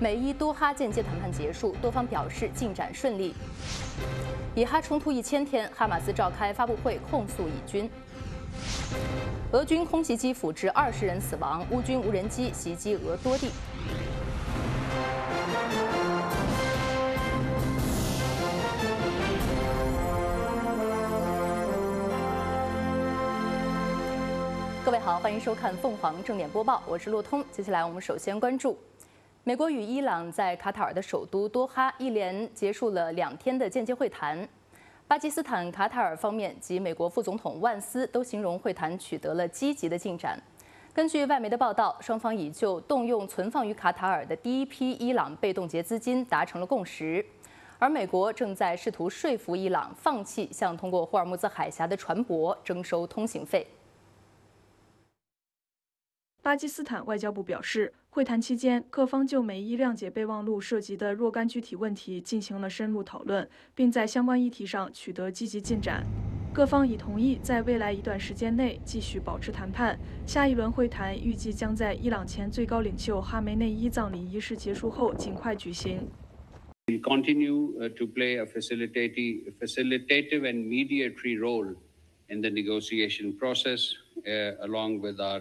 美伊多哈间接谈判结束，多方表示进展顺利。以哈冲突1000天，哈马斯召开发布会控诉以军。俄军空袭基辅致20人死亡，乌军无人机袭击俄多地。各位好，欢迎收看凤凰正点播报，我是骆通。接下来我们首先关注，美国与伊朗在卡塔尔的首都多哈一连结束了2天的间接会谈。巴基斯坦、卡塔尔方面及美国副总统万斯都形容会谈取得了积极的进展。根据外媒的报道，双方已就动用存放于卡塔尔的第一批伊朗被冻结资金达成了共识，而美国正在试图说服伊朗放弃向通过霍尔木兹海峡的船舶征收通行费。 巴基斯坦外交部表示，会谈期间，各方就美伊谅解备忘录涉及的若干具体问题进行了深入讨论，并在相关议题上取得积极进展。各方已同意在未来一段时间内继续保持谈判。下一轮会谈预计将在伊朗前最高领袖哈梅内伊葬礼仪式结束后尽快举行。 We'll continue to play a facilitative and mediatory role in the negotiation process, along with our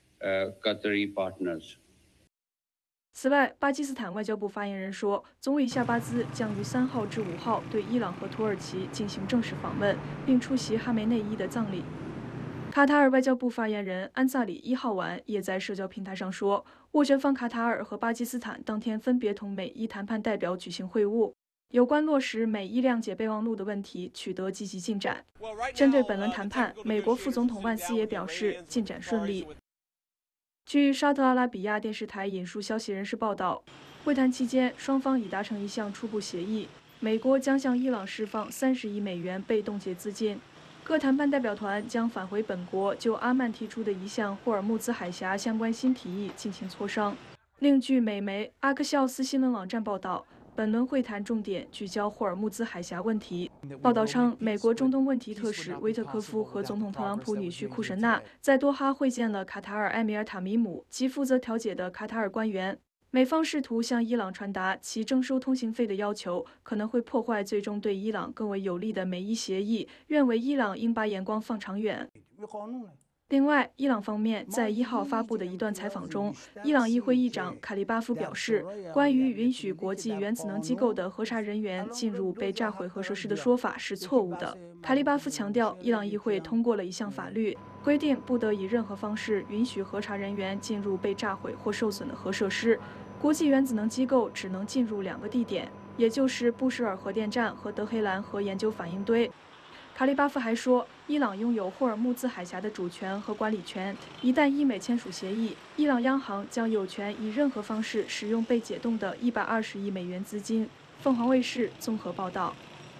Qatari partners. 此外，巴基斯坦外交部发言人说，总理夏巴兹将于3号至5号对伊朗和土耳其进行正式访问，并出席哈梅内伊的葬礼。卡塔尔外交部发言人安萨里1号晚也在社交平台上说，斡旋方卡塔尔和巴基斯坦当天分别同美伊谈判代表举行会晤，有关落实美伊谅解备忘录的问题取得积极进展。针对本轮谈判，美国副总统万斯也表示进展顺利。据沙特阿拉比亚电视台引述消息人士报道，会谈期间，双方已达成一项初步协议，美国将向伊朗释放30亿美元被冻结资金。各谈判代表团将返回本国，就阿曼提出的一项霍尔木兹海峡相关新提议进行磋商。另据美媒阿克肖斯新闻网站报道，本轮会谈重点聚焦霍尔木兹海峡问题。报道称，美国中东问题特使威特科夫和总统特朗普女婿库什纳在多哈会见了卡塔尔埃米尔塔米姆及负责调解的卡塔尔官员。美方试图向伊朗传达其征收通行费的要求可能会破坏最终对伊朗更为有利的美伊协议，认为伊朗应把眼光放长远。另外，伊朗方面在1号发布的一段采访中，伊朗议会议长卡利巴夫表示，关于允许国际原子能机构的核查人员进入被炸毁核设施的说法是错误的。卡利巴夫强调，伊朗议会通过了一项法律，规定不得以任何方式允许核查人员进入被炸毁或受损的核设施。国际原子能机构只能进入2个地点，也就是布什尔核电站和德黑兰核研究反应堆。卡利巴夫还说，伊朗拥有霍尔木兹海峡的主权和管理权。一旦伊美签署协议，伊朗央行将有权以任何方式使用被解冻的120亿美元资金。凤凰卫视综合报道。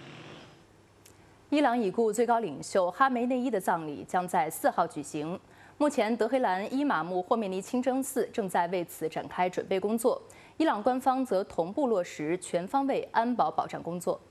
伊朗已故最高领袖哈梅内伊的葬礼将在4号举行。目前，德黑兰伊玛目霍梅尼清真寺正在为此展开准备工作，伊朗官方则同步落实全方位安保保障工作。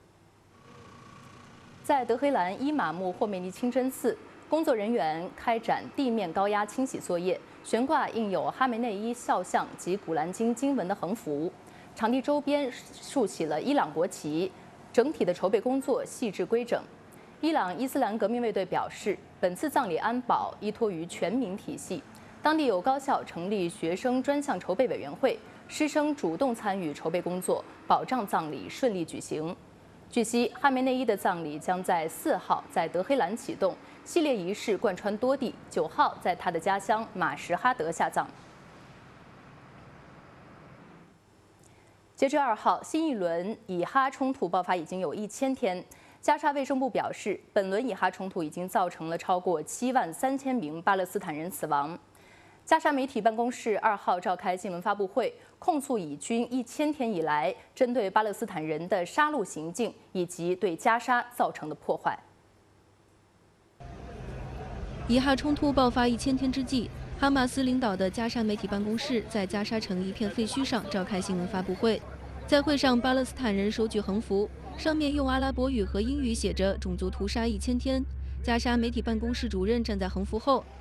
在德黑兰伊玛目霍梅尼清真寺，工作人员开展地面高压清洗作业，悬挂印有哈梅内伊肖像及古兰经经文的横幅。场地周边竖起了伊朗国旗，整体的筹备工作细致规整。伊朗伊斯兰革命卫队表示，本次葬礼安保依托于全民体系，当地有高校成立学生专项筹备委员会，师生主动参与筹备工作，保障葬礼顺利举行。据悉，哈梅内伊的葬礼将在4号在德黑兰启动，系列仪式贯穿多地。9号在他的家乡马什哈德下葬。截至2号，新一轮以哈冲突爆发已经有1000天。加沙卫生部表示，本轮以哈冲突已经造成了超过73000名巴勒斯坦人死亡。加沙媒体办公室2号召开新闻发布会，控诉以军1000天以来针对巴勒斯坦人的杀戮行径以及对加沙造成的破坏。 以哈冲突爆发1000天之际，哈马斯领导的加沙媒体办公室在加沙城一片废墟上召开新闻发布会。在会上，巴勒斯坦人手举横幅，上面用阿拉伯语和英语写着“种族屠杀1000天”。加沙媒体办公室主任站在横幅后，